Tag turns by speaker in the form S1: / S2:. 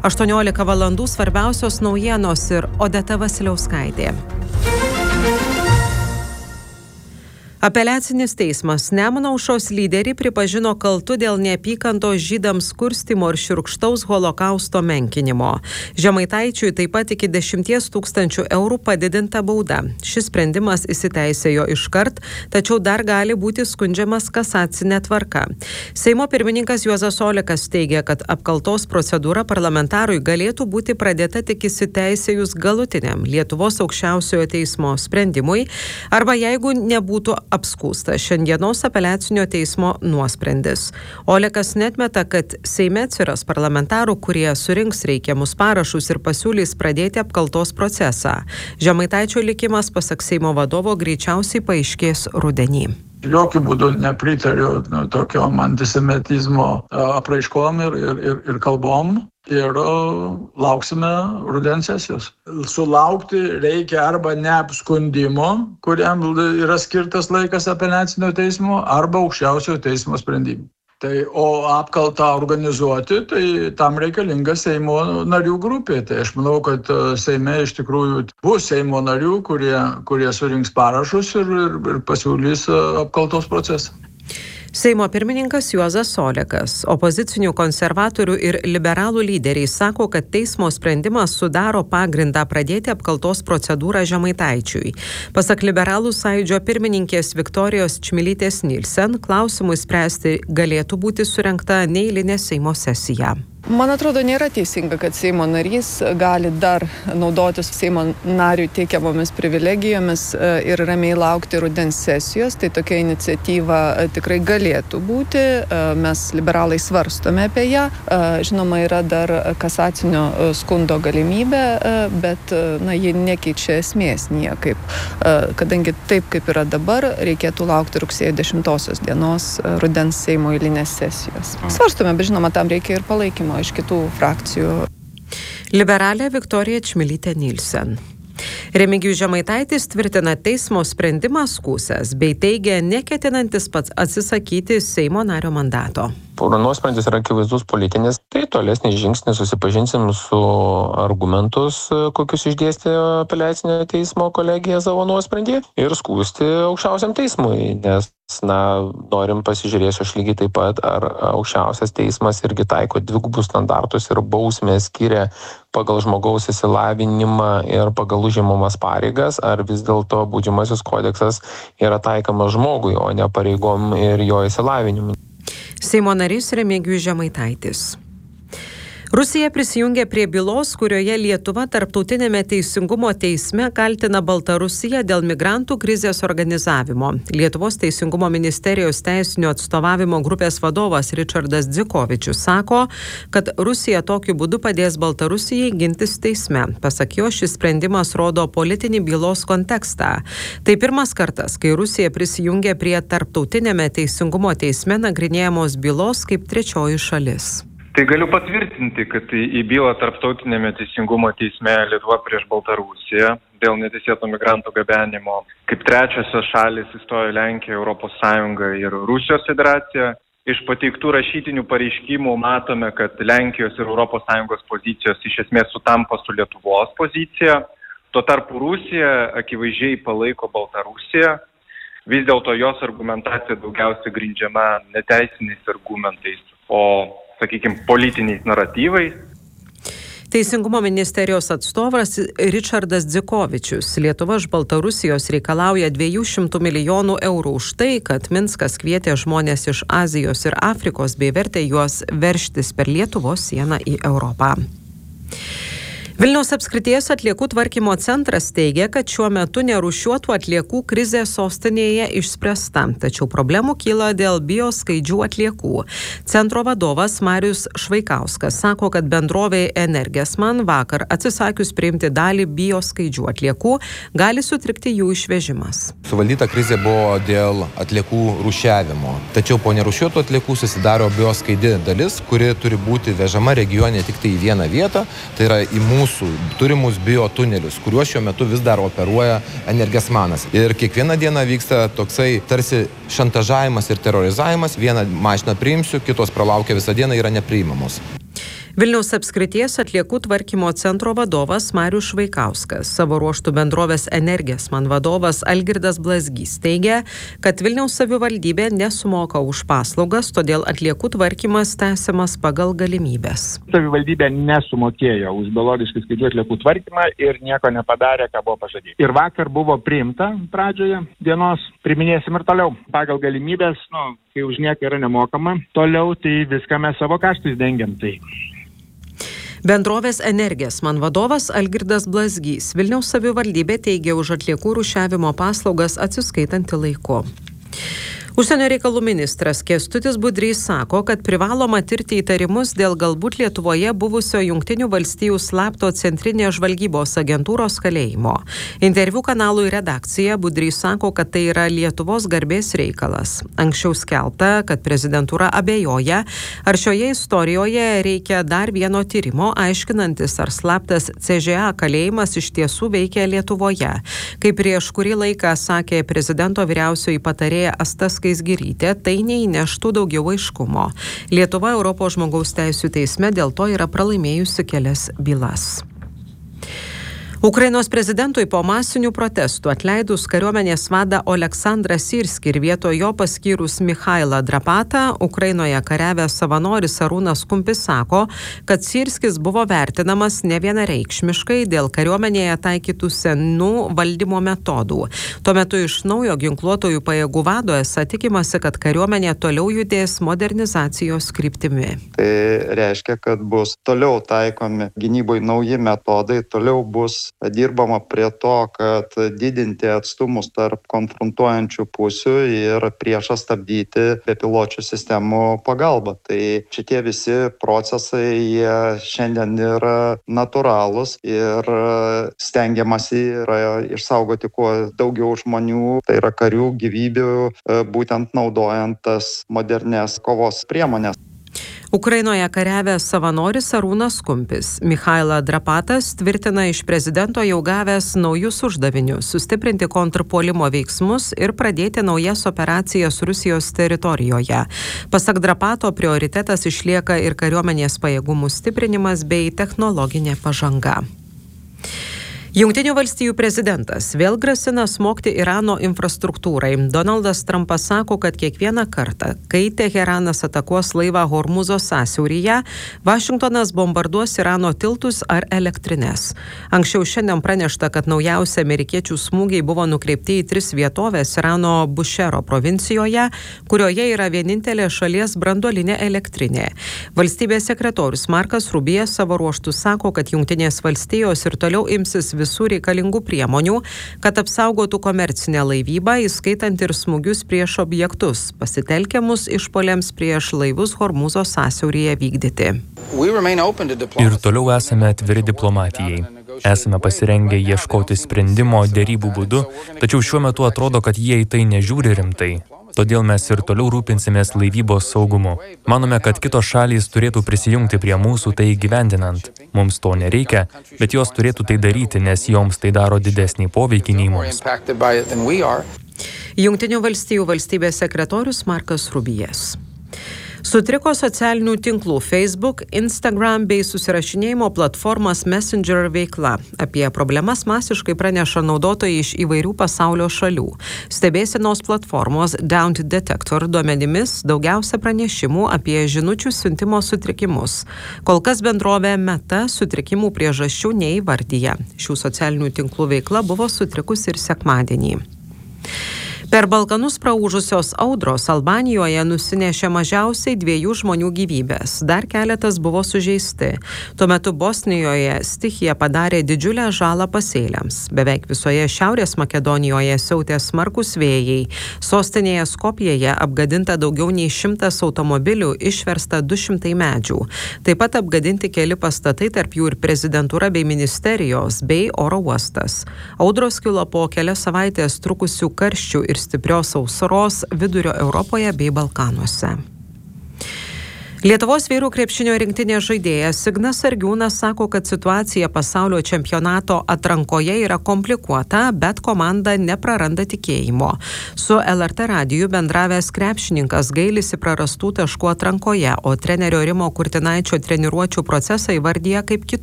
S1: 18 valandų svarbiausios naujienos ir Odeta Vasiliauskaitė. Apeliacinis teismas Nemuno aušros lyderį pripažino kaltu dėl neapykantos žydams kurstymo ir šiurkštaus holokausto menkinimo. Žemaitaičiui taip pat iki 10 000 eurų padidinta bauda. Šis sprendimas įsiteisėjo iškart, tačiau dar gali būti skundžiamas kasacinė tvarka. Seimo pirmininkas Juozas Olekas teigia, kad apkaltos procedūra parlamentarui galėtų būti pradėta tik įsiteisėjus galutiniam Lietuvos aukščiausiojo teismo sprendimui arba jeigu nebūtų apskųsta šiandienos apeliacinio teismo nuosprendis. Olekas netmeta, kad Seime atsiras parlamentarų, kurie surinks reikiamus parašus ir pasiūlys pradėti apkaltos procesą. Žemaitaičio likimas, pasak Seimo vadovo, greičiausiai paaiškės rudenį.
S2: Jokių būdų nepritariu tokiom antisemitizmo apraiškom ir kalbom. Ir lauksime rudens sesijos. Sulaukti reikia arba neapskundimo, kuriam yra skirtas laikas apeliacinio teismo, arba aukščiausiojo teismo sprendimų. O apkaltą organizuoti, tai tam reikalinga Seimo narių grupė. Tai aš manau, kad Seime iš tikrųjų bus Seimo narių, kurie surinks parašus ir pasiūlys apkaltos procesą.
S1: Seimo pirmininkas Juozas Olekas, opozicinių konservatorių ir liberalų lyderiai sako, kad teismo sprendimas sudaro pagrindą pradėti apkaltos procedūrą Žemaitaičiui. Pasak liberalų sąjūdžio pirmininkės Viktorijos Čmilytės Nilsen, klausimui spręsti galėtų būti surengta neeilinė Seimo sesija.
S3: Man atrodo, nėra teisinga, kad Seimo narys gali dar naudotis Seimo nariui teikiamomis privilegijomis ir ramiai laukti rudens sesijos. Tai tokia iniciatyva tikrai galėtų būti. Mes liberalai svarstome apie ją. Žinoma, yra dar kasacinio skundo galimybė, bet ji nekeičia esmės niekaip. Kadangi taip, kaip yra dabar, reikėtų laukti rugsėjo 10 dienos rudens Seimo eilinės sesijos. Svarstome, bet žinoma, tam reikia ir palaikymo iš kitų frakcijų.
S1: Liberalė Viktorija Čmilytė Nilsen. Remigijus Žemaitaitis tvirtina teismo sprendimą skųsęs, bei teigia neketinantis pats atsisakyti Seimo nario mandato.
S4: Nuosprendis yra akivaizdus politinis, tai tolesnis žingsnis susipažinsim su argumentus, kokius išdėstė apeliacinio teismo kolegija savo nuosprendį ir skųsti aukščiausiam teismui, nes norim pasižiūrėsiu aš lygiai taip pat, ar aukščiausias teismas irgi taiko dvigubus standartus ir bausmę skiria pagal žmogaus išsilavinimą ir pagal užimamas pareigas, ar vis dėlto baudžiamasis kodeksas yra taikomas žmogui, o ne pareigom ir jo išsilavinimui.
S1: Seimo narys Remigijus Žemaitaitis. Rusija prisijungė prie bylos, kurioje Lietuva tarptautinėme teisingumo teisme kaltina Baltarusiją dėl migrantų krizės organizavimo. Lietuvos teisingumo ministerijos teisinio atstovavimo grupės vadovas Richardas Dzikovičius sako, kad Rusija tokiu būdu padės Baltarusijai gintis teisme. Pasak jo, šis sprendimas rodo politinį bylos kontekstą. Tai pirmas kartas, kai Rusija prisijungė prie tarptautinėme teisingumo teisme nagrinėjamos bylos kaip trečioji šalis.
S5: Tai galiu patvirtinti, kad į bylą tarptautinėme teisingumo teisme Lietuva prieš Baltarusiją dėl neteisėto migrantų gabenimo kaip trečiosios šalys įstojo Lenkija, Europos Sąjunga ir Rusijos federacija. Iš pateiktų rašytinių pareiškimų matome, kad Lenkijos ir Europos Sąjungos pozicijos iš esmės sutampa su Lietuvos pozicija. Tuo tarpu Rusija akivaizdžiai palaiko Baltarusiją. Vis dėlto jos argumentacija daugiausiai grindžiama neteisiniais argumentais, o politiniais naratyvais.
S1: Teisingumo ministerijos atstovas Richardas Dzikovičius. Lietuva iš Baltarusijos reikalauja 200 milijonų eurų už tai, kad Minskas kvietė žmonės iš Azijos ir Afrikos bei vertė juos veržtis per Lietuvos sieną į Europą. Vilniaus apskrities atliekų tvarkymo centras teigia, kad šiuo metu nerūšiuotų atliekų krizė sostinėje išspręsta, tačiau problemų kyla dėl bioskaidžių atliekų. Centro vadovas Marius Švaikauskas sako, kad bendrovė Energesman vakar atsisakius priimti dalį bioskaidžių atliekų, gali sutrikti jų išvežimas.
S6: Suvaldyta krizė buvo dėl atliekų rūšiavimo, tačiau po nerūšiuotų atliekų susidaro bioskaidi dalis, kuri turi būti vežama regione tik tai į vieną vietą, tai yra į mūsų turimus biotunelius, kuriuos šiuo metu vis dar operuoja Energesmanas. Ir kiekvieną dieną vyksta toksai tarsi šantažavimas ir terorizavimas. Vieną mašiną priimsiu, kitos pralaukia visą dieną, yra nepriimamos.
S1: Vilniaus apskrities atliekų tvarkymo centro vadovas Marius Švaikauskas, savo ruožtų bendrovės Energesman vadovas Algirdas Blazgys teigia, kad Vilniaus savivaldybė nesumoka už paslaugas, todėl atliekų tvarkymas tęsiamas pagal galimybės.
S7: Savivaldybė nesumokėjo už biologiškai skaidžių atliekų tvarkymą ir nieko nepadarė, ką buvo pažadėta. Ir vakar buvo priimta pradžioje dienos, priminėsim ir toliau. Pagal galimybės, kai už nieką yra nemokama, toliau tai viską mes savo kaštais dengiam. Tai.
S1: Bendrovės Energesman vadovas Algirdas Blazgys Vilniaus savivaldybė teigia už atliekų rūšiavimo paslaugas atsiskaitanti laiku. Užsienio reikalų ministras Kęstutis Budrys sako, kad privaloma tirti įtarimus dėl galbūt Lietuvoje buvusio Jungtinių valstijų slapto centrinės žvalgybos agentūros kalėjimo. Interviu kanalui Redakcija Budrys sako, kad tai yra Lietuvos garbės reikalas. Anksčiau skelbta, kad prezidentūra abejoja, ar šioje istorijoje reikia dar vieno tyrimo, aiškinantis, ar slaptas CŽA kalėjimas iš tiesų veikia Lietuvoje. Kaip prieš kurį laiką sakė prezidento vyriausioji patarėja Asta Skaisgirytė, tai neįneštų daugiau aiškumo. Lietuva Europos žmogaus teisių teisme dėl to yra pralaimėjusi kelias bylas. Ukrainos prezidentui po masinių protestų atleidus kariuomenės vadą Oleksandrą Syrskį ir vietoj jo paskyrus Michailą Drapatą, Ukrainoje kariavęs savanoris Arūnas Kumpis sako, kad Syrskis buvo vertinamas nevienareikšmiškai dėl kariuomenėje taikytų senų valdymo metodų. Tuo metu iš naujo ginkluotojų pajėgų vado esą tikimasi, kad kariuomenė toliau judės modernizacijos kryptimi.
S8: Tai reiškia, kad bus toliau taikomi gynybai nauji metodai, toliau bus dirbama prie to, kad didinti atstumus tarp konfrontuojančių pusių ir priešą stabdyti bepiločių sistemų pagalba. Tai šitie visi procesai jie šiandien yra natūralūs ir stengiamasi yra išsaugoti kuo daugiau žmonių, tai yra karių gyvybių, būtent naudojant tas modernias kovos priemonės.
S1: Ukrainoje kariavęs savanoris Arūnas Kumpis. Michailą Drapatas tvirtina iš prezidento jau gavęs naujus uždavinius - sustiprinti kontrpuolimo veiksmus ir pradėti naujas operacijas Rusijos teritorijoje. Pasak Drapato, prioritetas išlieka ir kariuomenės pajėgumų stiprinimas bei technologinė pažanga. Jungtinių valstijų prezidentas vėl grasina smogti Irano infrastruktūrai. Donaldas Trumpas sako, kad kiekvieną kartą, kai Teheranas atakuos laivą Hormuzo sąsiauryje, Vašingtonas bombarduos Irano tiltus ar elektrines. Anksčiau šiandien pranešta, kad naujausi amerikiečių smūgiai buvo nukreipti į 3 vietovės Irano Bušero provincijoje, kurioje yra vienintelė šalies branduolinė elektrinė. Valstybės sekretorius Markas Rubijas savo ruožtu sako, kad Jungtinės valstijos ir toliau imsis visų reikalingų priemonių, kad apsaugotų komercinę laivybą, įskaitant ir smūgius prieš objektus, pasitelkiamus išpuoliams prieš laivus Hormuzo sąsiauryje vykdyti.
S9: Ir toliau esame atviri diplomatijai. Esame pasirengę ieškoti sprendimo dėrybų būdu, tačiau šiuo metu atrodo, kad jie į tai nežiūri rimtai. Todėl mes ir toliau rūpinsimės laivybos saugumu. Manome, kad kitos šalys turėtų prisijungti prie mūsų tai įgyvendinant. Mums to nereikia, bet jos turėtų tai daryti, nes joms tai daro didesnį poveikį nei mums.
S1: Jungtinių valstijų valstybės sekretorius Markas Rubijas. Sutriko socialinių tinklų Facebook, Instagram bei susirašinėjimo platformos Messenger veikla. Apie problemas masiškai praneša naudotojai iš įvairių pasaulio šalių. Stebėsenos platformos Down Detector duomenimis daugiausia pranešimų apie žinučių siuntimo sutrikimus. Kol kas bendrovė Meta sutrikimų priežasčių neįvardyja. Šių socialinių tinklų veikla buvo sutrikusi ir sekmadienį. Per Balkanus praūžusios audros Albanijoje nusinešė mažiausiai 2 žmonių gyvybės, dar keletas buvo sužeisti. Tuo metu Bosnijoje stichija padarė didžiulę žalą pasėliams. Beveik visoje Šiaurės Makedonijoje siautė smarkus vėjai. Sostinėje Skopjėje apgadinta daugiau nei 100 automobilių, išversta 200 medžių. Taip pat apgadinti keli pastatai, tarp jų ir prezidentūra bei ministerijos, bei oro uostas. Audros kilo po kelias savaitės trukusių karščių ir stiprios sausros Vidurio Europoje bei Balkanuose. Lietuvos vyrų krepšinio rinktinės žaidėjas Ignas Sargiūnas sako, kad situacija pasaulio čempionato atrankoje yra komplikuota, bet komanda nepraranda tikėjimo. Su LRT radiju bendravęs krepšininkas gailisi prarastų taškų atrankoje, o trenerio Rimo Kurtinaičio treniruočių procesą įvardyja kaip